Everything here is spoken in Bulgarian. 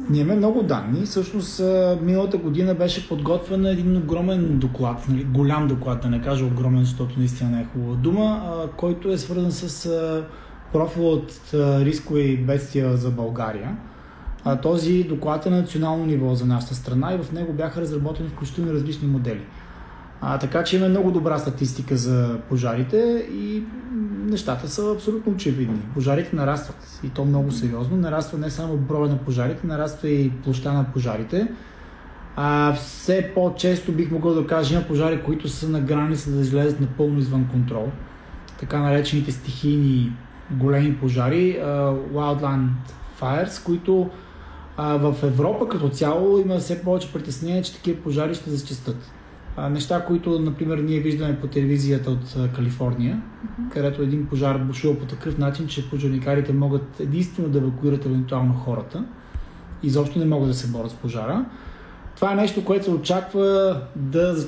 Ние имаме много данни. Всъщност миналата година беше подготвен един огромен доклад, нали, голям доклад, да не кажа огромен, защото наистина не е хубава дума, който е свързан с профил от рискове и бедствия за България. Този доклад е на национално ниво за нашата страна и в него бяха разработени включително различни модели. Така че има много добра статистика за пожарите и нещата са абсолютно очевидни. Пожарите нарастват и то много сериозно. Нараства не само броя на пожарите, нараства и площта на пожарите. Все по-често бих могъл да кажа, има пожари, които са на граница да излезат напълно извън контрол. Така наречените стихийни големи пожари, wildland fires, които в Европа като цяло има все повече притеснение, че такива пожари ще зачестят. Неща, които, например, ние виждаме по телевизията от Калифорния, където един пожар бушува по такъв начин, че пожарникарите могат единствено да евакуират евентуално хората. Изобщо не могат да се борят с пожара. Това е нещо, което се очаква да